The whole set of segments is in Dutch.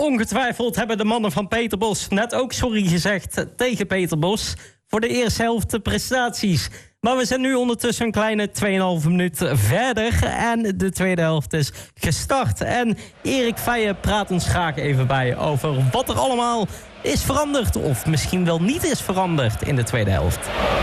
ongetwijfeld hebben de mannen van Peter Bos net ook sorry gezegd tegen Peter Bos voor de eerste helft prestaties. Maar we zijn nu ondertussen een kleine 2,5 minuut verder en de tweede helft is gestart. En Erik Feijen praat ons graag even bij over wat er allemaal is veranderd of misschien wel niet is veranderd in de tweede helft.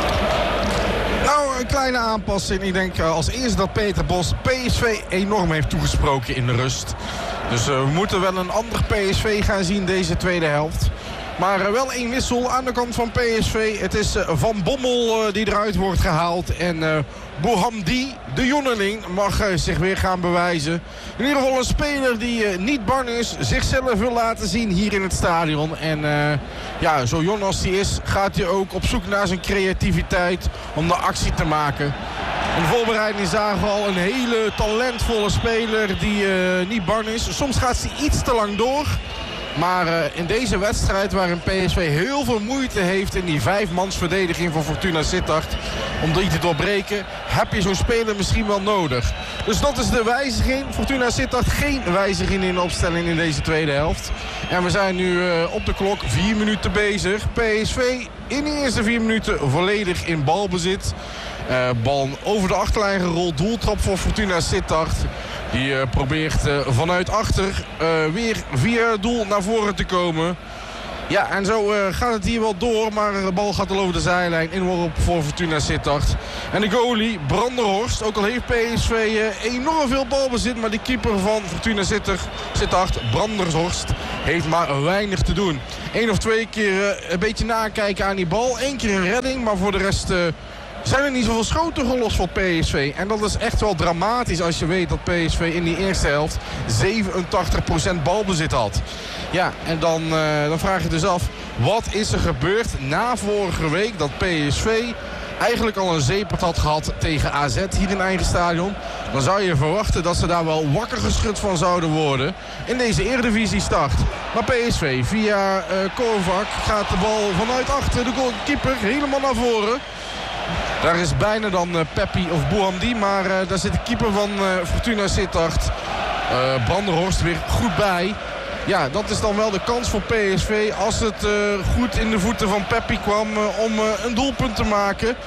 Nou, een kleine aanpassing. Ik denk als eerste dat Peter Bos PSV enorm heeft toegesproken in de rust. Dus we moeten wel een ander PSV gaan zien deze tweede helft. Maar wel één wissel aan de kant van PSV. Het is Van Bommel die eruit wordt gehaald. En Bohamdi, de jongeling, mag zich weer gaan bewijzen. In ieder geval een speler die niet bang is, zichzelf wil laten zien hier in het stadion. En ja, zo jong als hij is, gaat hij ook op zoek naar zijn creativiteit om de actie te maken. In de voorbereiding zagen we al een hele talentvolle speler die niet bang is. Soms gaat hij iets te lang door. Maar in deze wedstrijd waarin PSV heel veel moeite heeft in die 5-mansverdediging van Fortuna Sittard om die te doorbreken, heb je zo'n speler misschien wel nodig. Dus dat is de wijziging. Fortuna Sittard geen wijziging in de opstelling in deze tweede helft. En we zijn nu op de klok 4 minuten bezig. PSV in de eerste 4 minuten volledig in balbezit. Bal over de achterlijn gerold. Doeltrap voor Fortuna Sittard. Die probeert vanuit achter weer via het doel naar voren te komen. Ja, en zo gaat het hier wel door. Maar de bal gaat al over de zijlijn. Inworp voor Fortuna Sittard. En de goalie, Branderhorst. Ook al heeft PSV enorm veel balbezit. Maar de keeper van Fortuna Sittard, Branderhorst, heeft maar weinig te doen. 1 of 2 keer een beetje nakijken aan die bal. 1 keer een redding, maar voor de rest zijn er niet zoveel schoten gelost voor PSV. En dat is echt wel dramatisch als je weet dat PSV in die eerste helft 87% balbezit had. Ja, en dan vraag je dus af, wat is er gebeurd na vorige week dat PSV eigenlijk al een zeepert had gehad tegen AZ hier in eigen stadion. Dan zou je verwachten dat ze daar wel wakker geschud van zouden worden in deze Eredivisie start. Maar PSV via Kovac gaat de bal vanuit achter de goalkeeper helemaal naar voren. Daar is bijna dan Peppi of Bohamdi, maar daar zit de keeper van Fortuna Sittard, Branderhorst, weer goed bij. Ja, dat is dan wel de kans voor PSV als het goed in de voeten van Peppi kwam om een doelpunt te maken.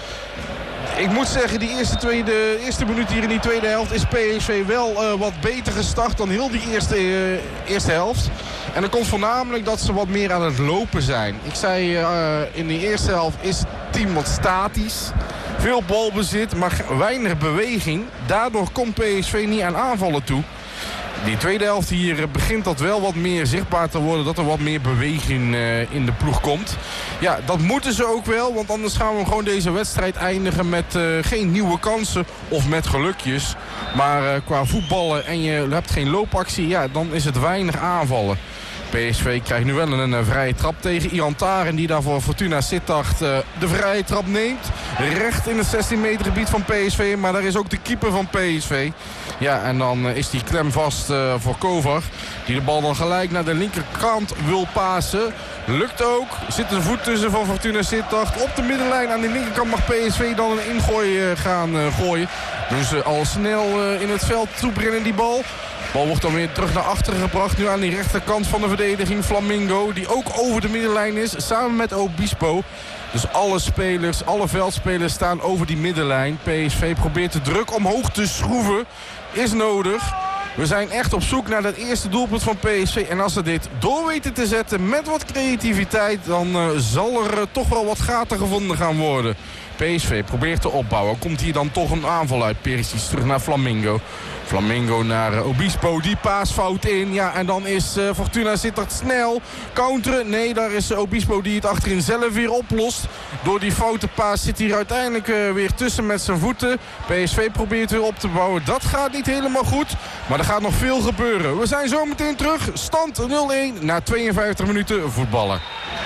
Ik moet zeggen, die eerste minuut hier in die tweede helft is PSV wel wat beter gestart dan heel die eerste helft. En dat komt voornamelijk dat ze wat meer aan het lopen zijn. Ik zei in die eerste helft is het team wat statisch. Veel balbezit, maar weinig beweging. Daardoor komt PSV niet aan aanvallen toe. Die tweede helft hier begint dat wel wat meer zichtbaar te worden. Dat er wat meer beweging in de ploeg komt. Ja, dat moeten ze ook wel. Want anders gaan we gewoon deze wedstrijd eindigen met geen nieuwe kansen. Of met gelukjes. Maar qua voetballen en je hebt geen loopactie. Ja, dan is het weinig aanvallen. PSV krijgt nu wel een vrije trap tegen Ian Taren, die daar voor Fortuna Sittard de vrije trap neemt. Recht in het 16 meter gebied van PSV, maar daar is ook de keeper van PSV. Ja, en dan is die klem vast voor Kovar, die de bal dan gelijk naar de linkerkant wil pasen. Lukt ook. Zit een voet tussen van Fortuna Sittard. Op de middenlijn aan de linkerkant mag PSV dan een ingooi gaan gooien. Dus al snel in het veld toebrengen die bal. De bal wordt dan weer terug naar achteren gebracht. Nu aan die rechterkant van de verdediging Flamingo. Die ook over de middenlijn is. Samen met Obispo. Dus alle veldspelers staan over die middenlijn. PSV probeert de druk omhoog te schroeven. Is nodig. We zijn echt op zoek naar dat eerste doelpunt van PSV. En als ze dit door weten te zetten met wat creativiteit, dan zal er toch wel wat gaten gevonden gaan worden. PSV probeert te opbouwen. Komt hier dan toch een aanval uit. Perisic terug naar Flamingo. Flamingo naar Obispo. Die paasfout in. Ja, en dan is Fortuna Sittard snel. Counteren. Nee, daar is Obispo die het achterin zelf weer oplost. Door die foute paas zit hij uiteindelijk weer tussen met zijn voeten. PSV probeert weer op te bouwen. Dat gaat niet helemaal goed. Maar er gaat nog veel gebeuren. We zijn zo meteen terug. Stand 0-1 na 52 minuten voetballen.